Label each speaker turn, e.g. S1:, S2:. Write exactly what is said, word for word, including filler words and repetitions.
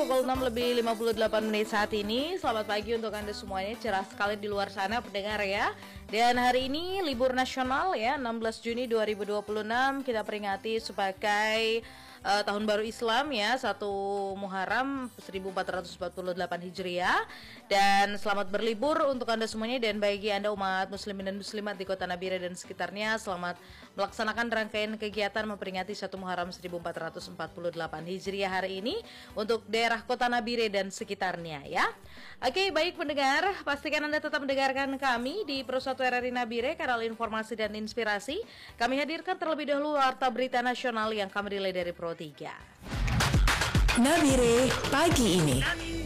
S1: Pukul enam lebih lima puluh delapan menit saat ini. Selamat pagi untuk Anda semuanya, cerah sekali di luar sana pendengar ya. Dan hari ini libur nasional ya, enam belas Juni dua ribu dua puluh enam kita peringati sebagai uh, tahun baru Islam ya, satu Muharram seribu empat ratus empat puluh delapan Hijriah. Dan selamat berlibur untuk Anda semuanya, dan bagi Anda umat muslimin dan muslimat di Kota Nabire dan sekitarnya, selamat melaksanakan rangkaian kegiatan memperingati satu Muharram seribu empat ratus empat puluh delapan Hijriah hari ini untuk daerah Kota Nabire dan sekitarnya ya. Oke, baik pendengar, pastikan Anda tetap mendengarkan kami di Pro satu R R I Nabire, kanal informasi dan inspirasi. Kami hadirkan terlebih dahulu warta berita nasional yang kami relay dari Pro tiga.
S2: Nabire pagi ini.